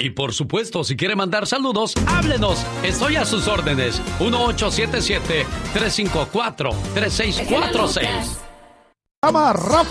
Y por supuesto, si quiere mandar saludos, háblenos. Estoy a sus órdenes. 1877-354-3646. Llama Rafa